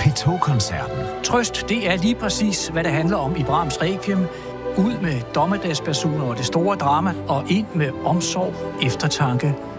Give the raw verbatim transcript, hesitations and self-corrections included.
P to-koncerten. Trøst, det er lige præcis, hvad det handler om i Brahms Requiem. Ud med dommedagsbasuner og det store drama, og ind med omsorg, eftertanke